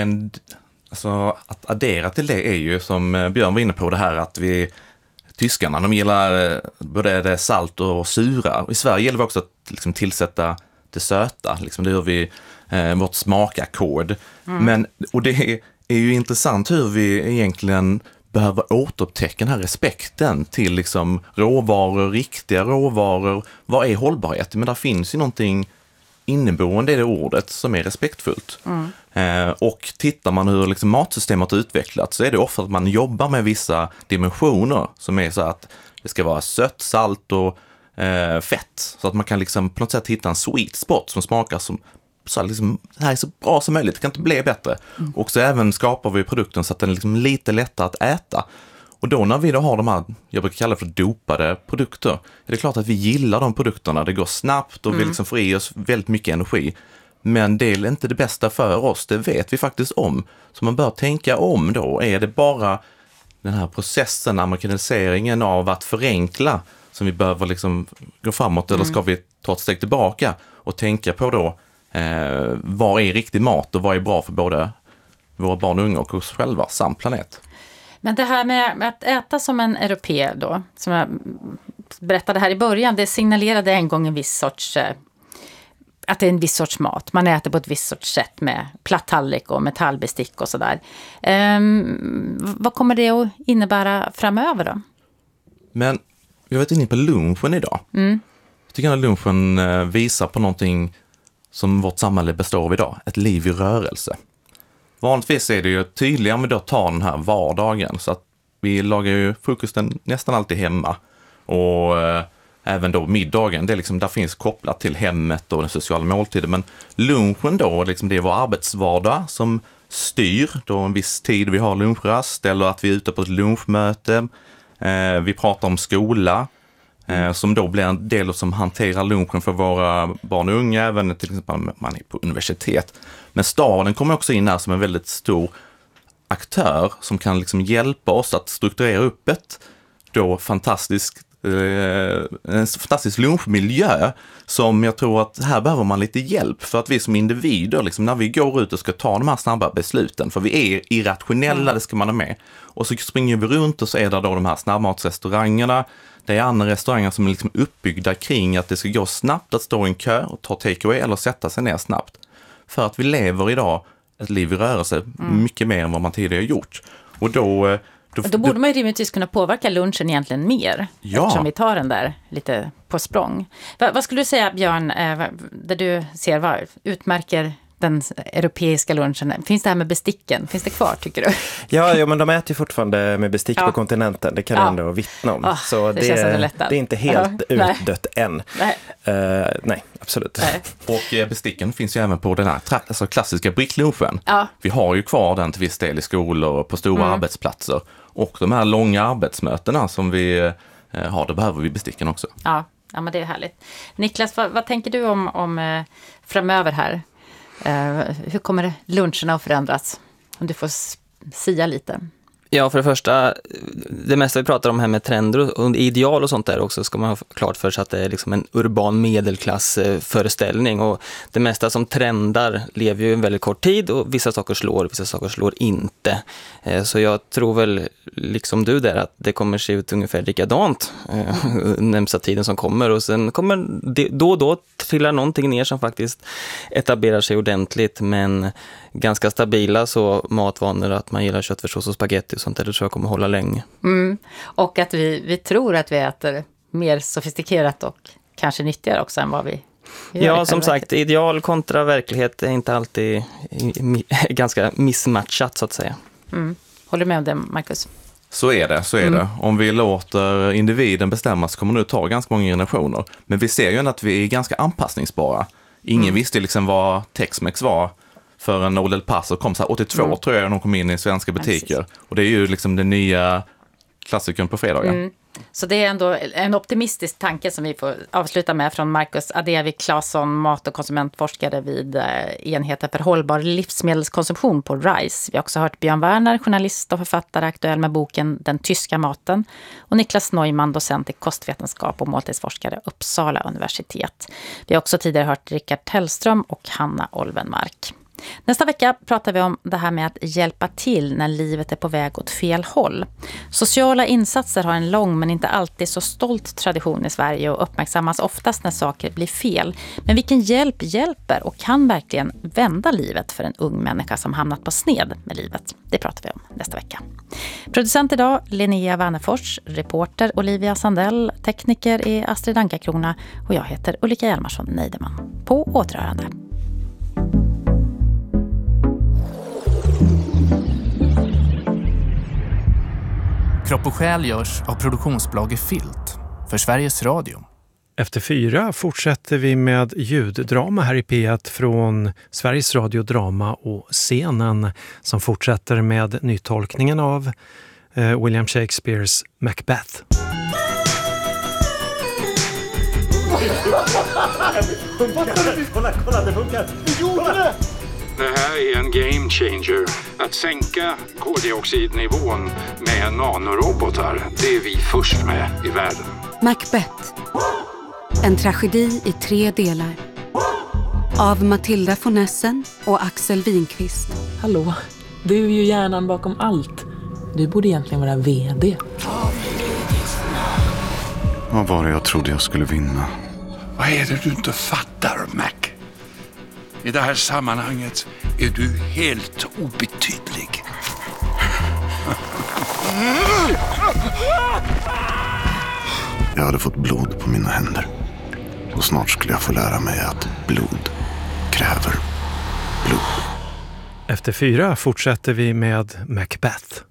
att addera till det är ju, som Björn var inne på, det här att tyskarna, de gillar både det salt och sura. I Sverige gäller det också att liksom tillsätta det söta, liksom det gör vi vårt smakackord. Och det är ju intressant hur vi egentligen behöver återupptäcka den här respekten till liksom råvaror, riktiga råvaror. Vad är hållbarhet? Men där finns ju någonting inneboende i det ordet som är respektfullt. Och tittar man hur liksom matsystemet har utvecklats, så är det ofta att man jobbar med vissa dimensioner som är så att det ska vara sött, salt och fett. Så att man kan liksom på något sätt hitta en sweet spot som smakar som så liksom, det här är så bra som möjligt, det kan inte bli bättre. Och så även skapar vi produkten så att den är liksom lite lättare att äta. Och då när vi då har de här, jag brukar kalla det för dopade produkter, är det klart att vi gillar de produkterna. Det går snabbt och vi liksom får i oss väldigt mycket energi. Men det är inte det bästa för oss, det vet vi faktiskt om. Så man bör tänka om då, är det bara den här processen, amerikaniseringen av att förenkla som vi behöver liksom gå framåt, eller ska vi ta ett steg tillbaka och tänka på då vad är riktig mat och vad är bra för både våra barn och unga och oss själva samt planet. Men det här med att äta som en europé då, som jag berättade här i början, det signalerade en gång en viss sorts, att det är en viss sorts mat. Man äter på ett visst sorts sätt med platt tallrik och metallbestick och sådär. Vad kommer det att innebära framöver då? Men vi har varit inne på lunchen idag. Jag tycker att lunchen visar på någonting som vårt samhälle består av idag, ett liv i rörelse. Vanligtvis är det ju tydligare om vi då tar den här vardagen, så att vi lagar ju frukosten nästan alltid hemma. Och även då middagen, det är liksom, där finns kopplat till hemmet och den sociala måltiden. Men lunchen då, liksom, det är vår arbetsvardag som styr då en viss tid vi har lunchrast, eller att vi är ute på ett lunchmöte. Vi pratar om skola, som då blir en del som hanterar lunchen för våra barn och unga, även till exempel man är på universitet. Men staden kommer också in här som en väldigt stor aktör som kan liksom hjälpa oss att strukturera upp en fantastisk lunchmiljö, som jag tror att här behöver man lite hjälp för att vi som individer, liksom, när vi går ut och ska ta de här snabba besluten, för vi är irrationella, det ska man ha med. Och så springer vi runt och så är det då de här snabbmatsrestaurangerna. Det är andra restauranger som är liksom uppbyggda kring att det ska gå snabbt att stå i en kö och ta takeaway eller sätta sig ner snabbt. För att vi lever idag ett liv i rörelse mycket mer än vad man tidigare gjort. Och då borde man ju rimligtvis kunna påverka lunchen egentligen mer. Ja. Eftersom vi tar den där lite på språng. Vad skulle du säga, Björn, där du ser vad utmärker den europeiska lunchen? Finns det här med besticken? Finns det kvar, tycker du? Ja, men de äter ju fortfarande med bestick på kontinenten. Det kan jag ändå vittna om. Så det är inte helt utdött än. Nej, absolut. Nej. Och besticken finns ju även på den här klassiska bricklunchen. Ja. Vi har ju kvar den till viss del i skolor och på stora arbetsplatser. Och de här långa arbetsmötena som vi har, då behöver vi besticken också. Ja, men det är härligt. Niklas, vad tänker du om framöver här? Hur kommer luncherna att förändras? Om du får sia lite. Ja, för det första, det mesta vi pratar om här med trender och ideal och sånt där också, ska man ha klart för sig att det är liksom en urban medelklassföreställning, och det mesta som trendar lever ju en väldigt kort tid, och vissa saker slår inte. Så jag tror väl, liksom du där, att det kommer se ut ungefär likadant närmsta tiden som kommer, och sen kommer då och då trilla någonting ner som faktiskt etablerar sig ordentligt, men ganska stabila så matvanor, att man gillar köttfärssås och spaghetti och sånt där, det tror jag kommer hålla länge. Och att vi tror att vi äter mer sofistikerat och kanske nyttigare också än vad vi gör. Ja, som sagt, ideal kontra verklighet är inte alltid ganska missmatchat, så att säga. Håller du med om det, Marcus? Så är det. Om vi låter individen bestämma så kommer det ta ganska många generationer. Men vi ser ju att vi är ganska anpassningsbara. Ingen visste liksom vad Tex-Mex var för en Nobel Paso kom så här 82 tror jag, de kom in i svenska butiker. Och det är ju liksom den nya klassikern på fredagar. Så det är ändå en optimistisk tanke som vi får avsluta med från Marcus Adevi Claesson, mat- och konsumentforskare vid enheten för hållbar livsmedelskonsumtion på RISE. Vi har också hört Björn Werner, journalist och författare, aktuell med boken Den tyska maten, och Niklas Neumann, docent i kostvetenskap och måltidsforskare, Uppsala universitet. Vi har också tidigare hört Rickard Tellström och Hanna Olvenmark. Nästa vecka pratar vi om det här med att hjälpa till när livet är på väg åt fel håll. Sociala insatser har en lång men inte alltid så stolt tradition i Sverige och uppmärksammas oftast när saker blir fel. Men vilken hjälp hjälper och kan verkligen vända livet för en ung människa som hamnat på sned med livet? Det pratar vi om nästa vecka. Producent idag Linnea Wannefors, reporter Olivia Sandell, tekniker är Astrid Ankarkrona och jag heter Ulrika Hjalmarsson Neideman. På återhörande. Kropp och själ görs av produktionsbolaget Filt för Sveriges Radio. Efter 4 fortsätter vi med ljuddrama här i P1 från Sveriges Radio Drama och Scenen, som fortsätter med nytolkningen av William Shakespeares Macbeth. Kolla, det funkar! Du gjorde det! Det här är en game changer. Att sänka koldioxidnivån med nanorobotar, det är vi först med i världen. Macbeth. En tragedi i 3 delar. Av Matilda von Essen och Axel Winqvist. Hallå, du är ju hjärnan bakom allt. Du borde egentligen vara vd. Vad var det jag trodde jag skulle vinna? Vad är det du inte fattar, Mac? I det här sammanhanget är du helt obetydlig. Jag hade fått blod på mina händer. Och snart skulle jag få lära mig att blod kräver blod. Efter 4 fortsätter vi med Macbeth.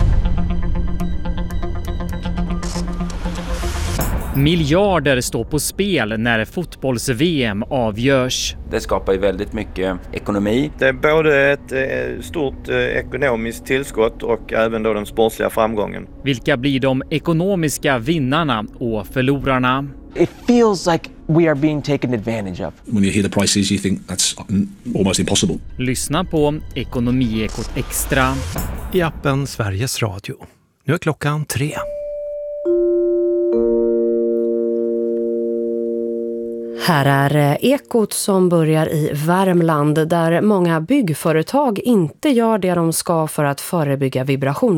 Miljarder står på spel när fotbolls-VM avgörs. Det skapar ju väldigt mycket ekonomi. Det är både ett stort ekonomiskt tillskott och även då den sportsliga framgången. Vilka blir de ekonomiska vinnarna och förlorarna? It feels like we are being taken advantage of. When you hear the prices you think that's almost impossible. Lyssna på Ekonomiekot Extra i appen Sveriges Radio. Nu är klockan 3. Här är Ekot som börjar i Värmland där många byggföretag inte gör det de ska för att förebygga vibration.